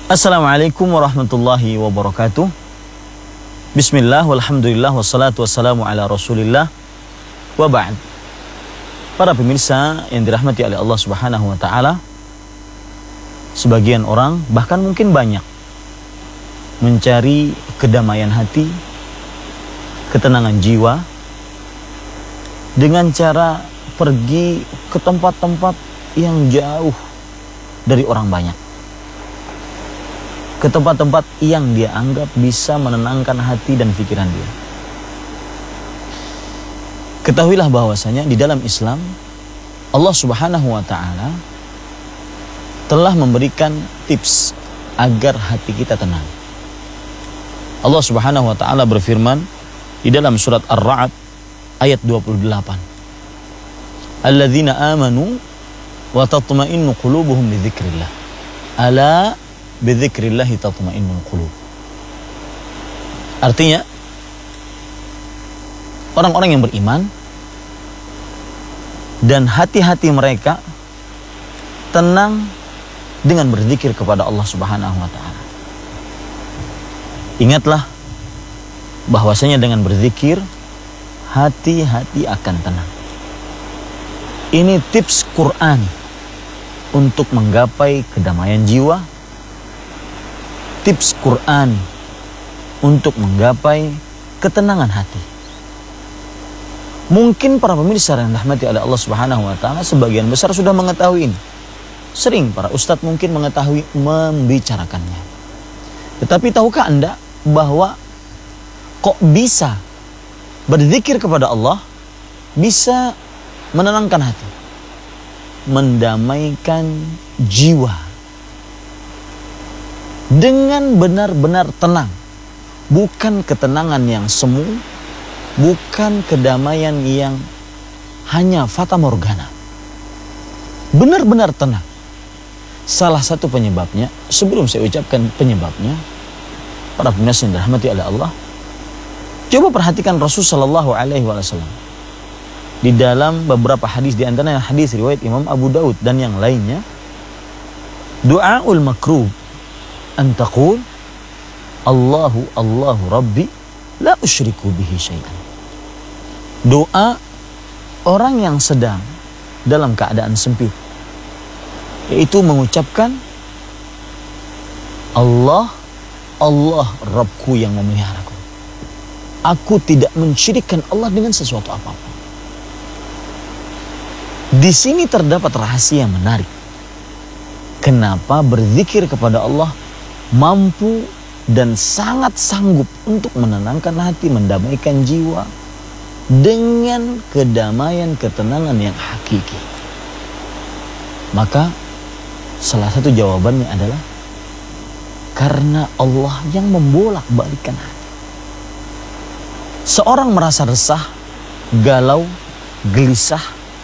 Assalamualaikum warahmatullahi wabarakatuh. Bismillah, walhamdulillah, wassalatu wassalamu ala rasulillah, wa ba'd. Para pemirsa yang dirahmati oleh Allah subhanahu wa ta'ala, sebagian orang, bahkan mungkin banyak, mencari kedamaian hati, ketenangan jiwa, dengan cara pergi ke tempat-tempat yang jauh dari orang banyak, ke tempat-tempat yang dia anggap bisa menenangkan hati dan pikiran dia. Ketahuilah bahwasanya di dalam Islam, Allah subhanahu wa ta'ala telah memberikan tips agar hati kita tenang. Allah subhanahu wa ta'ala berfirman di dalam surat Ar-Ra'd ayat 28. Alladzina amanu wa tatma'innu qulubuhum bi dzikrillah. Ala bidzikrillahi tatma'innul qulub. Artinya, orang-orang yang beriman dan hati-hati mereka tenang dengan berzikir kepada Allah subhanahu wa ta'ala. Ingatlah bahwasanya dengan berzikir hati-hati akan tenang. Ini tips Quran untuk menggapai kedamaian jiwa, tips Quran untuk menggapai ketenangan hati. Mungkin para pemirsa yang dirahmati oleh Allah subhanahu wa ta'ala sebagian besar sudah mengetahui ini. Sering para ustadz mungkin mengetahui, membicarakannya. Tetapi tahukah Anda bahwa kok bisa berzikir kepada Allah bisa menenangkan hati, mendamaikan jiwa, dengan benar-benar tenang. Bukan ketenangan yang semu, bukan kedamaian yang hanya fata morgana. Benar-benar tenang. Salah satu penyebabnya, sebelum saya ucapkan penyebabnya, para pemirsa yang dirahmati oleh Allah, coba perhatikan Rasul sallallahu alaihi wasallam. Di dalam beberapa hadis, di antaranya hadis riwayat Imam Abu Daud dan yang lainnya, du'aul makruh an taqul Allahu Rabbi la usyriku bihi syai'an. Doa orang yang sedang dalam keadaan sempit, yaitu mengucapkan Allah Rabbku yang memeliharaku. Aku tidak mensyirikkan Allah dengan sesuatu apapun. Di sini terdapat rahasia menarik. Kenapa berzikir kepada Allah mampu dan sangat sanggup untuk menenangkan hati, mendamaikan jiwa dengan kedamaian, ketenangan yang hakiki? Maka salah satu jawabannya adalah karena Allah yang membolak-balikkan hati. Seorang merasa resah, galau, gelisah,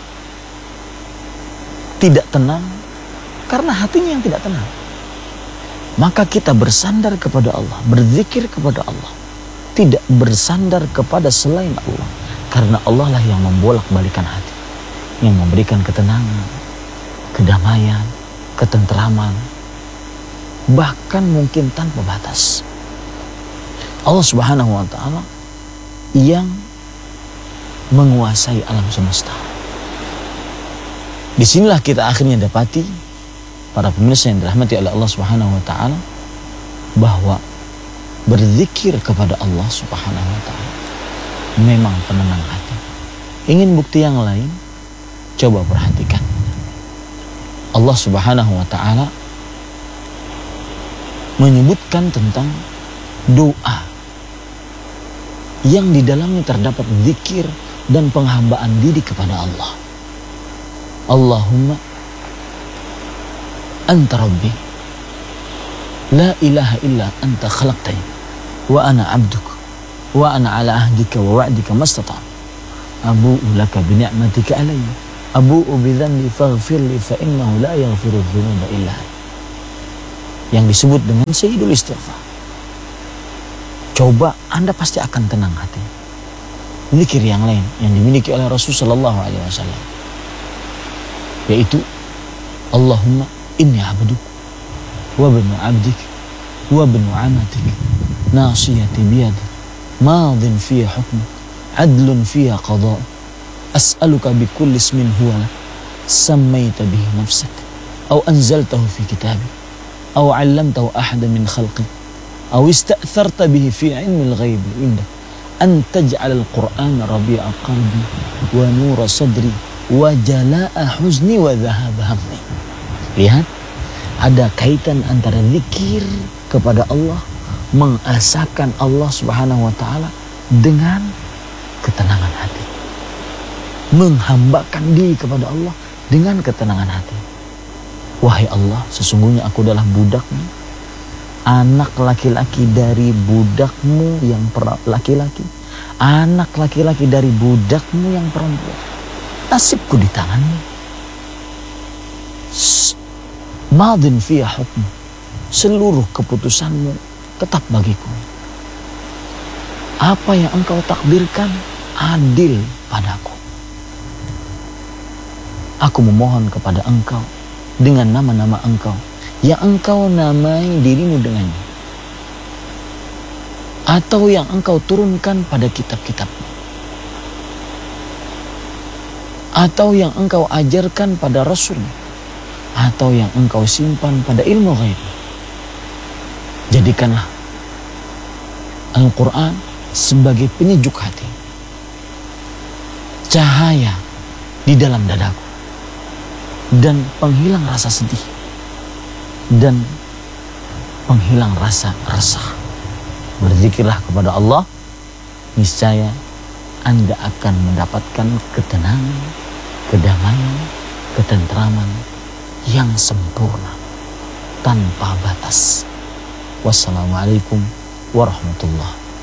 tidak tenang karena hatinya yang tidak tenang. Maka kita bersandar kepada Allah, berzikir kepada Allah, tidak bersandar kepada selain Allah, karena Allah lah yang membolak-balikan hati, yang memberikan ketenangan, kedamaian, ketentraman, bahkan mungkin tanpa batas. Allah subhanahu wa ta'ala yang menguasai alam semesta. Disinilah kita akhirnya dapati, para pemirsa yang dirahmati oleh Allah subhanahu wa ta'ala, bahwa berzikir kepada Allah subhanahu wa ta'ala memang penenang hati. Ingin bukti yang lain? Coba perhatikan. Allah subhanahu wa ta'ala menyebutkan tentang doa yang di dalamnya terdapat zikir dan penghambaan diri kepada Allah. Allahumma anta rabbi la ilaha illa anta khalaqtani wa ana abduk wa ana ala ahdika wa wa'dika mastata'tu abu'u laka bi ni'matika alayya abu'u bi dhanbi faghfir li fa innahu la yaghfiru dhunuba illa anta, yang disebut dengan sayyidul istighfar. Coba Anda pasti akan tenang hati. Zikir yang lain yang dimiliki oleh Rasul sallallahu alaihi wasallam, yaitu Allahumma inni abduk wa ibnu abdik wa ibnu amatik nasiyati biyadi madin fiya hukmu adlun fiya qada as'aluka bikulli ismin huwa lak sammaita bihi nafsak aw anzaltahu fi kitabik aw 'allamtahu ahadan min khalqik aw ista'tharta bihi fi 'ilmi al-ghaib indak an taj'al al-Qur'ana rabi'a qalbi wa nura sadri wa jala'a huzni wa dhahaba hammi. Lihat, ada kaitan antara zikir kepada Allah, mengasakan Allah Subhanahu wa taala dengan ketenangan hati. Menghambakan diri kepada Allah dengan ketenangan hati. Wahai Allah, sesungguhnya aku adalah budakmu, anak laki-laki dari budakmu yang laki-laki, anak laki-laki dari budakmu yang perempuan. Nasibku di tanganmu. Madin fiya hukmu, seluruh keputusanmu tetap bagiku. Apa yang engkau takdirkan adil padaku. Aku memohon kepada engkau dengan nama-nama engkau yang engkau namai dirimu dengannya, atau yang engkau turunkan pada kitab-kitabmu, atau yang engkau ajarkan pada Rasulmu, atau yang engkau simpan pada ilmu ghaib. Jadikanlah Al-Quran sebagai penyejuk hati, cahaya di dalam dadaku, dan penghilang rasa sedih, dan penghilang rasa resah. Berzikirlah kepada Allah, niscaya Anda akan mendapatkan ketenangan, kedamaian, ketentraman yang sempurna tanpa batas. Wassalamualaikum warahmatullahi